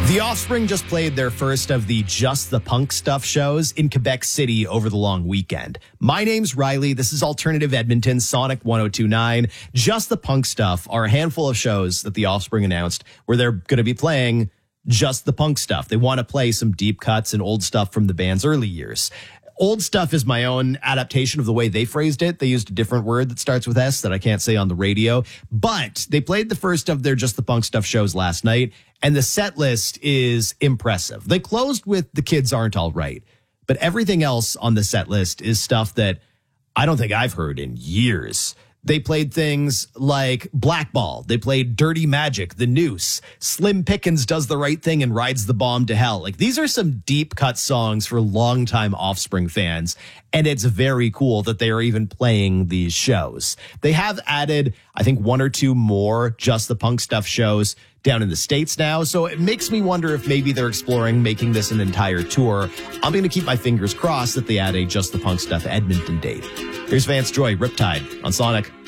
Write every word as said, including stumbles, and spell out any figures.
The Offspring just played their first of the Just the Punk Stuff shows in Quebec City over the long weekend. My name's Riley. This is Alternative Edmonton, Sonic one oh two point nine. Just the Punk Stuff are a handful of shows that the Offspring announced where they're going to be playing just the punk stuff. They want to play some deep cuts and old stuff from the band's early years. Old stuff is my own adaptation of the way they phrased it. They used a different word that starts with S that I can't say on the radio. But they played the first of their Just the Punk Stuff shows last night, and the set list is impressive. They closed with The Kids Aren't All Right, but everything else on the set list is stuff that I don't think I've heard in years. They played things like Blackball. They played Dirty Magic, The Noose. Slim Pickens Does the Right Thing and Rides the Bomb to Hell. Like, these are some deep cut songs for longtime Offspring fans. And it's very cool that they are even playing these shows. They have added, I think, one or two more Just the Punk Stuff shows down in the States now. So it makes me wonder if maybe they're exploring making this an entire tour. I'm going to keep my fingers crossed that they add a Just the Punk Stuff Edmonton date. Here's Vance Joy, Riptide on Sonic.